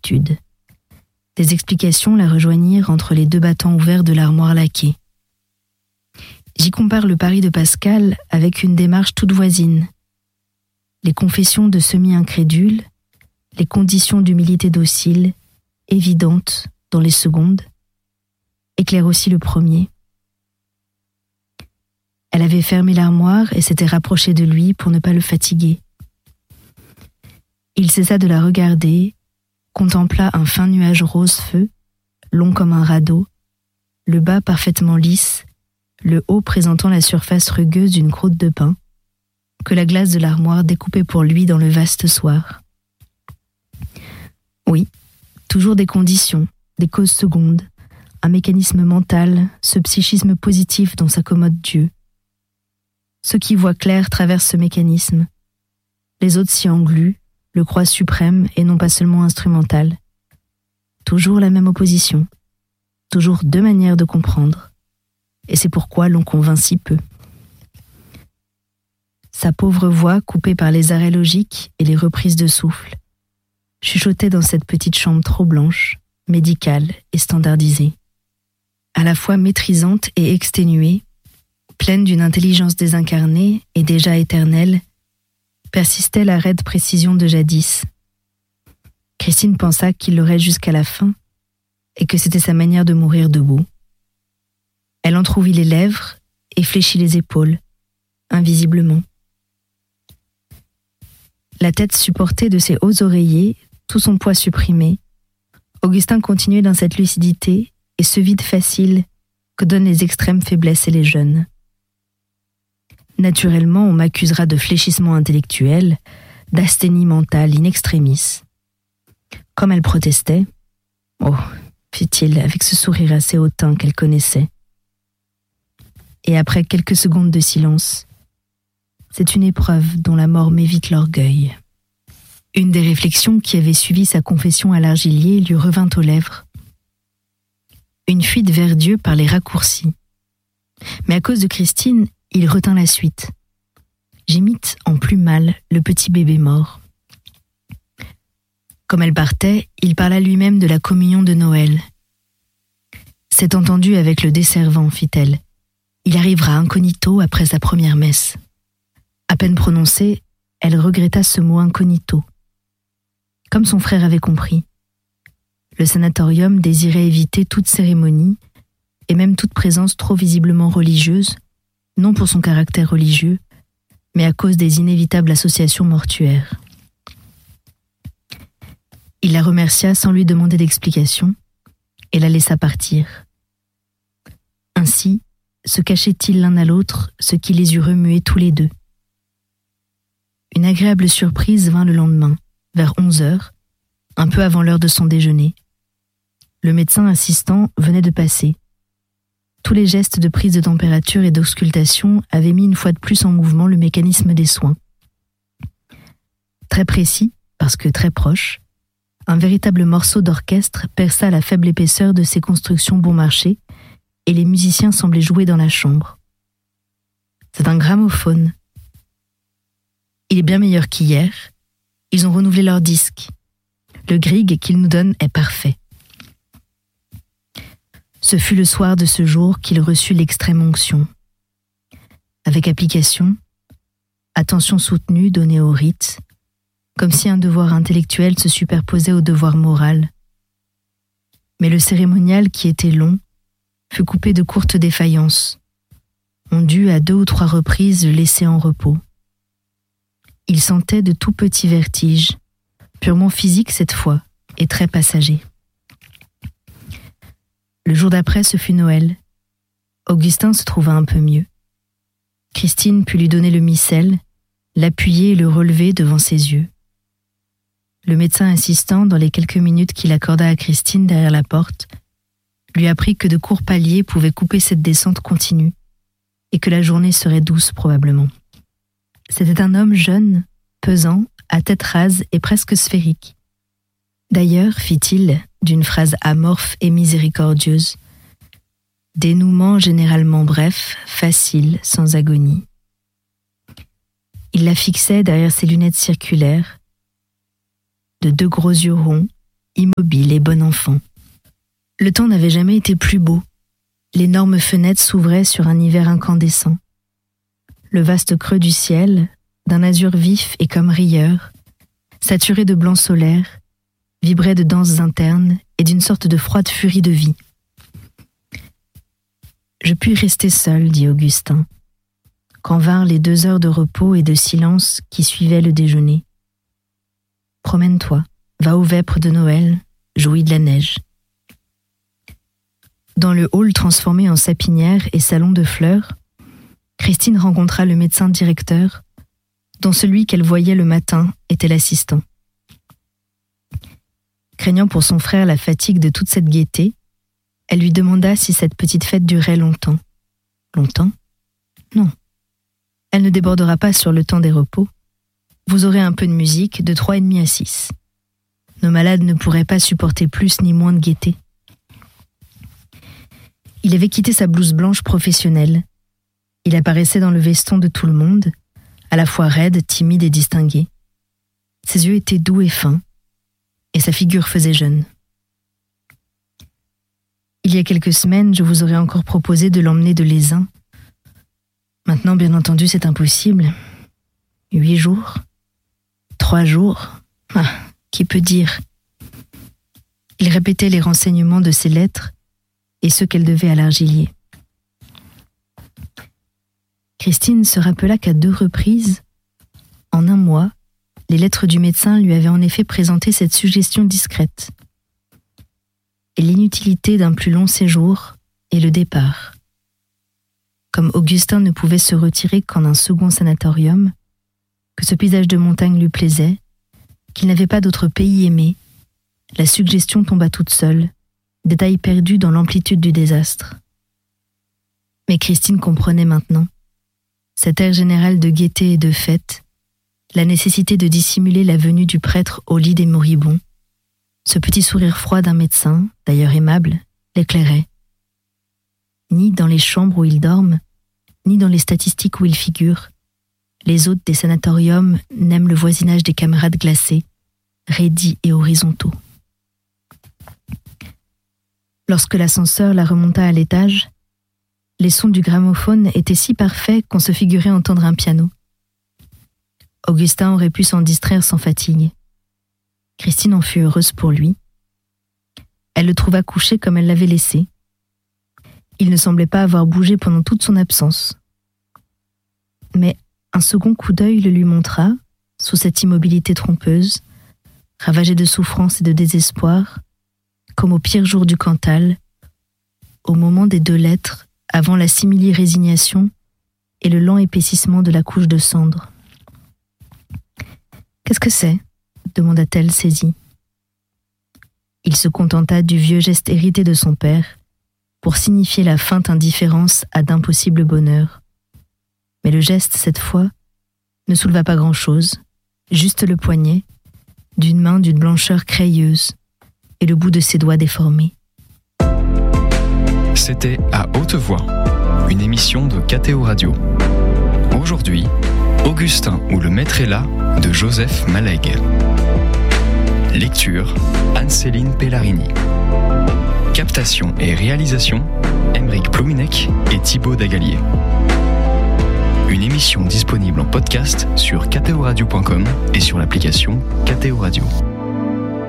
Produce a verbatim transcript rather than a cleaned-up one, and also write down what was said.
certitude. Des explications la rejoignirent entre les deux battants ouverts de l'armoire laquée. J'y compare le pari de Pascal avec une démarche toute voisine. Les confessions de semi-incrédules, les conditions d'humilité docile, évidentes dans les secondes, éclairent aussi le premier. Elle avait fermé l'armoire et s'était rapprochée de lui pour ne pas le fatiguer. Il cessa de la regarder, contempla un fin nuage rose-feu, long comme un radeau, le bas parfaitement lisse, le haut présentant la surface rugueuse d'une croûte de pain, que la glace de l'armoire découpait pour lui dans le vaste soir. Oui, toujours des conditions, des causes secondes, un mécanisme mental, ce psychisme positif dont s'accommode Dieu. Ceux qui voient clair traversent ce mécanisme. Les autres s'y engluent, le croient suprême et non pas seulement instrumental. Toujours la même opposition, toujours deux manières de comprendre. Et c'est pourquoi l'on convainc si peu. Sa pauvre voix, coupée par les arrêts logiques et les reprises de souffle, chuchotait dans cette petite chambre trop blanche, médicale et standardisée. À la fois maîtrisante et exténuée, pleine d'une intelligence désincarnée et déjà éternelle, persistait la raide précision de jadis. Christine pensa qu'il l'aurait jusqu'à la fin et que c'était sa manière de mourir debout. Elle entrouvit les lèvres et fléchit les épaules, invisiblement. La tête supportée de ses hauts oreillers, tout son poids supprimé, Augustin continuait dans cette lucidité et ce vide facile que donnent les extrêmes faiblesses et les jeunes. Naturellement, on m'accusera de fléchissement intellectuel, d'asthénie mentale in extremis. Comme elle protestait, « Oh !» fit-il avec ce sourire assez hautain qu'elle connaissait. Et après quelques secondes de silence, « C'est une épreuve dont la mort m'évite l'orgueil. » Une des réflexions qui avait suivi sa confession à l'argilier lui revint aux lèvres. Une fuite vers Dieu par les raccourcis. Mais à cause de Christine, il retint la suite. J'imite en plus mal le petit bébé mort. Comme elle partait, il parla lui-même de la communion de Noël. C'est entendu avec le desservant, fit-elle. Il arrivera incognito après sa première messe. À peine prononcée, elle regretta ce mot incognito. Comme son frère avait compris. Le sanatorium désirait éviter toute cérémonie et même toute présence trop visiblement religieuse, non pour son caractère religieux, mais à cause des inévitables associations mortuaires. Il la remercia sans lui demander d'explication et la laissa partir. Ainsi, se cachaient-ils l'un à l'autre ce qui les eût remués tous les deux. Une agréable surprise vint le lendemain, vers onze heures, un peu avant l'heure de son déjeuner. Le médecin assistant venait de passer. Tous les gestes de prise de température et d'auscultation avaient mis une fois de plus en mouvement le mécanisme des soins. Très précis, parce que très proche, un véritable morceau d'orchestre perça la faible épaisseur de ces constructions bon marché et les musiciens semblaient jouer dans la chambre. C'est un gramophone. Il est bien meilleur qu'hier. Ils ont renouvelé leur disque. Le Grieg qu'ils nous donnent est parfait. Ce fut le soir de ce jour qu'il reçut l'extrême onction. Avec application, attention soutenue donnée au rite, comme si un devoir intellectuel se superposait au devoir moral. Mais le cérémonial, qui était long, fut coupé de courtes défaillances. On dut à deux ou trois reprises le laisser en repos. Il sentait de tout petits vertiges, purement physiques cette fois, et très passagers. Le jour d'après, ce fut Noël. Augustin se trouva un peu mieux. Christine put lui donner le missel, l'appuyer et le relever devant ses yeux. Le médecin assistant, dans les quelques minutes qu'il accorda à Christine derrière la porte, lui apprit que de courts paliers pouvaient couper cette descente continue et que la journée serait douce probablement. C'était un homme jeune, pesant, à tête rase et presque sphérique. D'ailleurs, fit-il, d'une phrase amorphe et miséricordieuse, dénouement généralement bref, facile, sans agonie. Il la fixait derrière ses lunettes circulaires, de deux gros yeux ronds, immobile et bon enfant. Le temps n'avait jamais été plus beau. L'énorme fenêtre s'ouvrait sur un hiver incandescent. Le vaste creux du ciel, d'un azur vif et comme rieur, saturé de blanc solaire, vibrait de danses internes et d'une sorte de froide furie de vie. Je puis rester seul, dit Augustin, quand vinrent les deux heures de repos et de silence qui suivaient le déjeuner. Promène-toi, va aux vêpres de Noël, jouis de la neige. Dans le hall transformé en sapinière et salon de fleurs, Christine rencontra le médecin directeur, dont celui qu'elle voyait le matin était l'assistant. Craignant pour son frère la fatigue de toute cette gaieté, elle lui demanda si cette petite fête durait longtemps. Longtemps ? Non. Elle ne débordera pas sur le temps des repos. Vous aurez un peu de musique de trois et demi à six. Nos malades ne pourraient pas supporter plus ni moins de gaieté. Il avait quitté sa blouse blanche professionnelle. Il apparaissait dans le veston de tout le monde, à la fois raide, timide et distingué. Ses yeux étaient doux et fins, et sa figure faisait jeune. Il y a quelques semaines, je vous aurais encore proposé de l'emmener de Lézin. Maintenant, bien entendu, c'est impossible. Huit jours, trois jours, ah, qui peut dire ? Il répétait les renseignements de ses lettres et ceux qu'elle devait à l'Argilier. Christine se rappela qu'à deux reprises, en un mois, les lettres du médecin lui avaient en effet présenté cette suggestion discrète. Et l'inutilité d'un plus long séjour et le départ. Comme Augustin ne pouvait se retirer qu'en un second sanatorium, que ce paysage de montagne lui plaisait, qu'il n'avait pas d'autre pays aimé, la suggestion tomba toute seule, détail perdu dans l'amplitude du désastre. Mais Christine comprenait maintenant. Cet air général de gaieté et de fête, la nécessité de dissimuler la venue du prêtre au lit des moribonds, ce petit sourire froid d'un médecin, d'ailleurs aimable, l'éclairait. Ni dans les chambres où ils dorment, ni dans les statistiques où ils figurent, les hôtes des sanatoriums n'aiment le voisinage des camarades glacés, raidis et horizontaux. Lorsque l'ascenseur la remonta à l'étage, les sons du gramophone étaient si parfaits qu'on se figurait entendre un piano. Augustin aurait pu s'en distraire sans fatigue. Christine en fut heureuse pour lui. Elle le trouva couché comme elle l'avait laissé. Il ne semblait pas avoir bougé pendant toute son absence. Mais un second coup d'œil le lui montra, sous cette immobilité trompeuse, ravagé de souffrance et de désespoir, comme au pire jour du Cantal, au moment des deux lettres, avant la simili-résignation et le lent épaississement de la couche de cendre. « Qu'est-ce que c'est ?» demanda-t-elle saisie. Il se contenta du vieux geste hérité de son père pour signifier la feinte indifférence à d'impossibles bonheurs. Mais le geste, cette fois, ne souleva pas grand-chose, juste le poignet, d'une main d'une blancheur crayeuse, et le bout de ses doigts déformés. C'était À Haute Voix, une émission de K T O Radio. Aujourd'hui, Augustin ou le maître est là de Joseph Malègue. Lecture, Anne-Céline Pellarini. Captation et réalisation, Aymeric Plouminec et Thibaut Dagalier. Une émission disponible en podcast sur k t o radio point com et sur l'application K T O Radio.